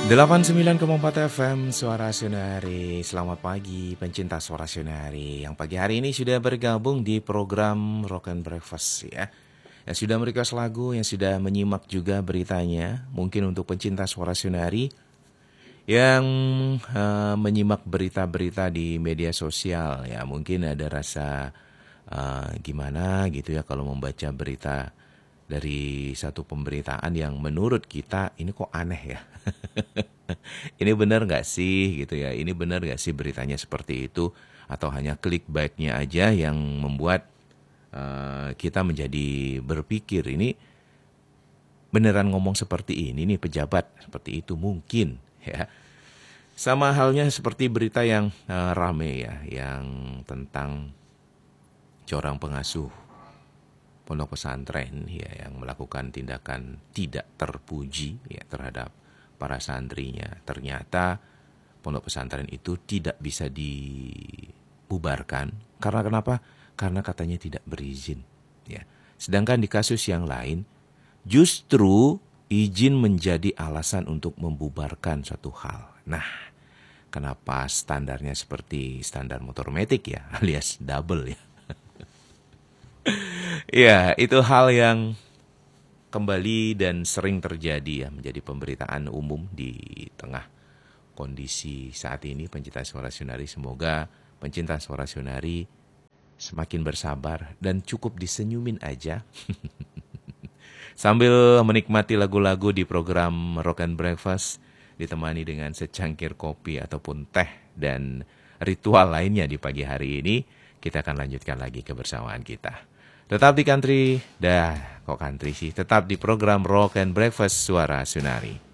89,4 FM Suara Sunari. Selamat pagi pencinta Suara Sunari yang pagi hari ini sudah bergabung di program Rock and Breakfast ya. Yang sudah merequest lagu, yang sudah menyimak juga beritanya. Mungkin untuk pencinta Suara Sunari yang menyimak berita-berita di media sosial ya, mungkin ada rasa gimana gitu ya kalau membaca berita dari satu pemberitaan yang menurut kita ini kok aneh ya. Ini benar nggak sih gitu ya? Ini benar nggak sih beritanya seperti itu? Atau hanya clickbait-nya aja yang membuat kita menjadi berpikir ini beneran ngomong seperti ini nih pejabat seperti itu mungkin ya. Sama halnya seperti berita yang rame ya, yang tentang seorang pengasuh pondok pesantren ya yang melakukan tindakan tidak terpuji ya terhadap para santrinya. Ternyata pondok pesantren itu tidak bisa dibubarkan karena kenapa? Karena katanya tidak berizin ya. Sedangkan di kasus yang lain justru izin menjadi alasan untuk membubarkan suatu hal. Nah, kenapa standarnya seperti standar motor metik ya, alias double ya. Ya, itu hal yang kembali dan sering terjadi ya, menjadi pemberitaan umum di tengah kondisi saat ini. Pencinta Suara Sunari, semoga pencinta Suara Sunari semakin bersabar dan cukup disenyumin aja sambil menikmati lagu-lagu di program Rock and Breakfast, ditemani dengan secangkir kopi ataupun teh dan ritual lainnya di pagi hari ini. Kita akan lanjutkan lagi kebersamaan kita. Tetap di country, kok country sih? Tetap di program Rock and Breakfast Suara Sunari.